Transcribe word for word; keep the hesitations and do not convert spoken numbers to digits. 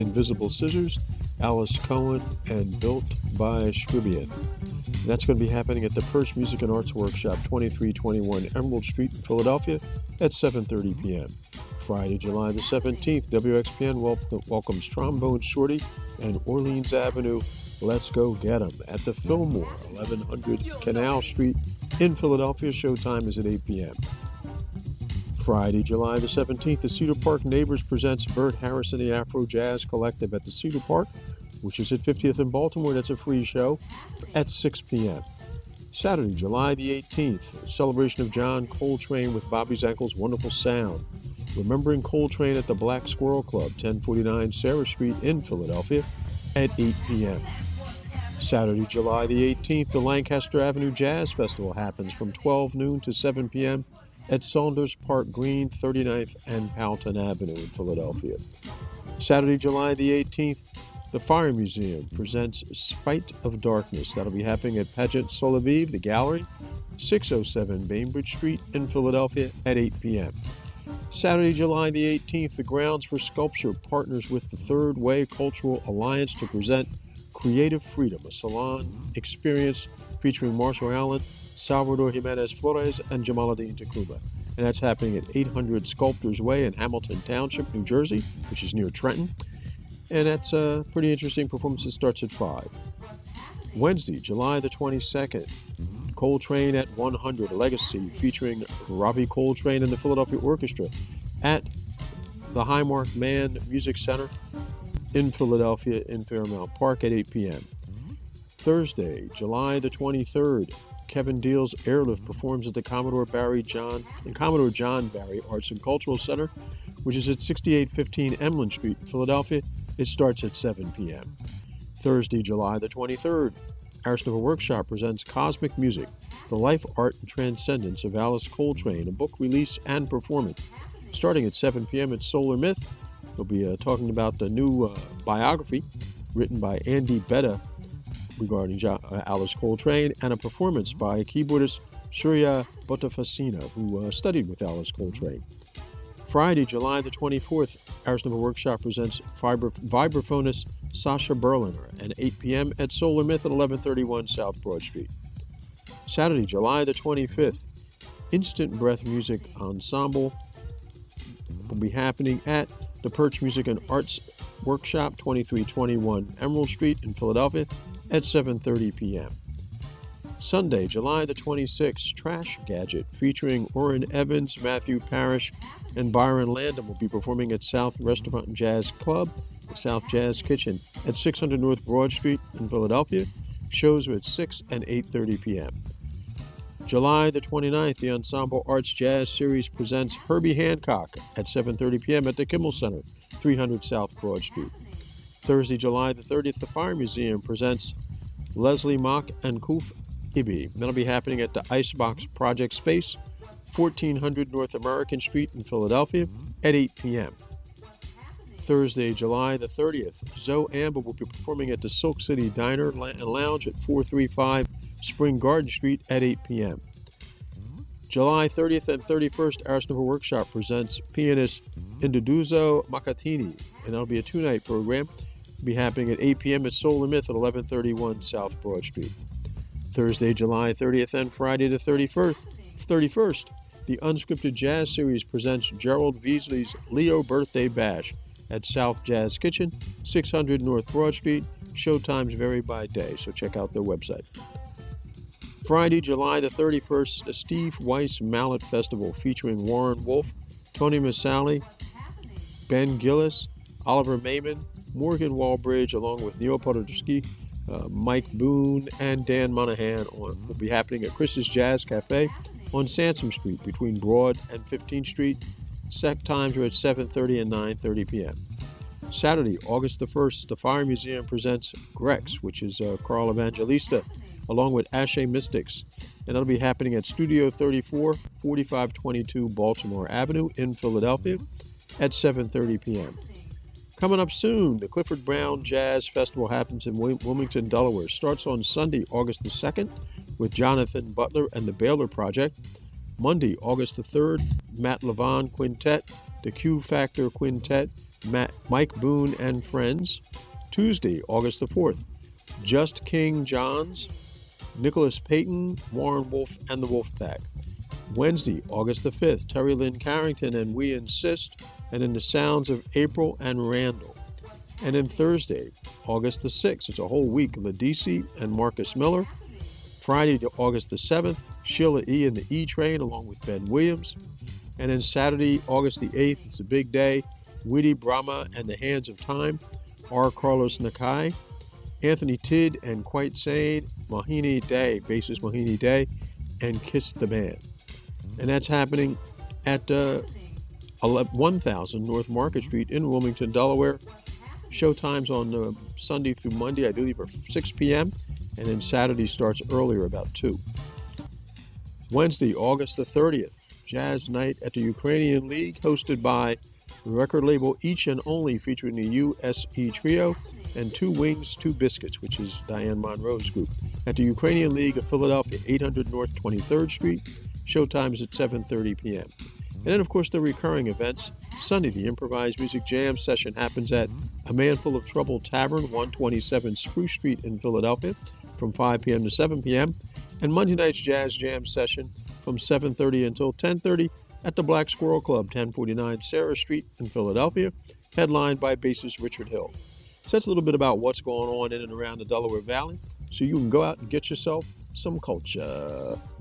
Invisible Scissors, Alice Cohen, and Built by Scribian. That's going to be happening at the Perch Music and Arts Workshop, twenty-three twenty-one Emerald Street in Philadelphia at seven thirty p m Friday, July the seventeenth, W X P N wel- welcomes Trombone Shorty and Orleans Avenue. Let's Go Get 'em at the Fillmore, eleven hundred Canal Street in Philadelphia. Showtime is at eight p m Friday, July the seventeenth, the Cedar Park Neighbors presents Bert Harrison the Afro Jazz Collective at the Cedar Park, which is at fiftieth in Baltimore. That's a free show at six p m Saturday, July the eighteenth, celebration of John Coltrane with Bobby Zankel's Wonderful Sound. Remembering Coltrane at the Black Squirrel Club, ten forty-nine Sarah Street in Philadelphia at eight p m Saturday, July the eighteenth, the Lancaster Avenue Jazz Festival happens from twelve noon to seven p m at Saunders Park Green, thirty-ninth and Powelton Avenue in Philadelphia. Saturday, July the eighteenth, the Fire Museum presents Spite of Darkness. That'll be happening at Pageant Solavive, the Gallery, six oh seven Bainbridge Street in Philadelphia at eight p m Saturday, July the eighteenth, the Grounds for Sculpture partners with the Third Way Cultural Alliance to present Creative Freedom, a salon experience featuring Marshall Allen, Salvador Jimenez Flores, and Jamaluddin Takuma. And that's happening at eight hundred Sculptors Way in Hamilton Township, New Jersey, which is near Trenton. And that's a pretty interesting performance. It starts at five. Wednesday, July the twenty-second, Coltrane at one hundred, a legacy featuring Ravi Coltrane and the Philadelphia Orchestra at the Highmark Mann Music Center in Philadelphia in Fairmount Park at eight p m Thursday, July the twenty-third, Kevin Deal's Airlift performs at the Commodore Barry John and Commodore John Barry Arts and Cultural Center, which is at sixty-eight fifteen Emlyn Street in Philadelphia. It starts at seven p m Thursday, July the twenty-third, Ariston Workshop presents Cosmic Music, The Life, Art, and Transcendence of Alice Coltrane, a book release and performance. Starting at seven p m at Solar Myth, we'll be uh, talking about the new uh, biography written by Andy Betta regarding jo- uh, Alice Coltrane, and a performance by keyboardist Surya Bhattacharya, who uh, studied with Alice Coltrane. Friday, July the twenty-fourth, Ariston Workshop presents vibra- vibraphonist Sasha Berliner at eight p m at Solar Myth at eleven thirty-one South Broad Street. Saturday, July the twenty-fifth, Instant Breath Music Ensemble will be happening at the Perch Music and Arts Workshop, twenty-three twenty-one Emerald Street in Philadelphia at seven thirty p m Sunday, July the twenty-sixth, Trash Gadget featuring Orrin Evans, Matthew Parrish, and Byron Landon will be performing at South Restaurant and Jazz Club, the South Jazz Kitchen at six hundred North Broad Street in Philadelphia. Shows are at six and eight thirty p m July the twenty-ninth, the Ensemble Arts Jazz Series presents Herbie Hancock at seven thirty p m at the Kimmel Center, three hundred South Broad Street. Thursday, July the thirtieth, the Fire Museum presents Leslie Mock and Kuf Ibi. That'll be happening at the Icebox Project Space, fourteen hundred North American Street in Philadelphia at eight p m Thursday, July the thirtieth, Zoe Amber will be performing at the Silk City Diner and Lounge at four thirty-five Spring Garden Street at eight p m July thirtieth and thirty-first, Ariston Workshop presents pianist Induduzo Makatini, and that'll be a two-night program. It'll be happening at eight p m at Solar Myth at eleven thirty-one South Broad Street. Thursday, July thirtieth and Friday the thirty-first, thirty-first, the Unscripted Jazz Series presents Gerald Veasley's Leo Birthday Bash at South Jazz Kitchen, six hundred North Broad Street. Showtimes vary by day, so check out their website. Friday, July the thirty-first, the Steve Weiss Mallet Festival featuring Warren Wolf, Tony Masali, Ben Gillis, Oliver Mayman, Morgan Walbridge, along with Neil Podolsky, uh, Mike Boone, and Dan Monahan on, will be happening at Chris's Jazz Cafe on Sansom Street between Broad and fifteenth Street. Set times are at seven thirty and nine thirty p m Saturday, August the first, the Fire Museum presents Grex, which is uh, Carl Evangelista, along with Ashe Mystics. And that'll be happening at Studio thirty-four, forty-five twenty-two Baltimore Avenue in Philadelphia at seven thirty p m Coming up soon, the Clifford Brown Jazz Festival happens in Wilmington, Delaware. Starts on Sunday, August the second, with Jonathan Butler and the Baylor Project. Monday, August the third, Matt Levon Quintet, the Q Factor Quintet, Matt, Mike Boone and Friends. Tuesday, August the fourth, Just King Johns, Nicholas Payton, Warren Wolf, and the Wolfpack. Wednesday, August the fifth, Terry Lynn Carrington and We Insist, and in the sounds of April and Randall. And then Thursday, August the sixth, it's a whole week, Ladisi and Marcus Miller. Friday, August the seventh, Sheila E. and the E Train, along with Ben Williams. And then Saturday, August the eighth, it's a big day, Witty Brahma and the Hands of Time, R. Carlos Nakai, Anthony Tidd and Quite Sane, Mohini Day, bassist Mohini Day, and Kiss the Band. And that's happening at uh, one thousand North Market Street in Wilmington, Delaware. Showtimes on uh, Sunday through Monday, I believe, are six p.m., and then Saturday starts earlier, about two. Wednesday, August the thirtieth, Jazz Night at the Ukrainian League, hosted by the record label Each and Only, featuring the U S E Trio and Two Wings, Two Biscuits, which is Diane Monroe's group, at the Ukrainian League of Philadelphia, eight hundred North twenty-third Street. Showtimes at seven thirty p.m. And then, of course, the recurring events. Sunday, the improvised music jam session happens at A Man Full of Trouble Tavern, one twenty-seven Spruce Street in Philadelphia, from five p.m. to seven p.m. And Monday night's jazz jam session from seven thirty until ten thirty at the Black Squirrel Club, ten forty-nine Sarah Street in Philadelphia, headlined by bassist Richard Hill. So that's a little bit about what's going on in and around the Delaware Valley, so you can go out and get yourself some culture.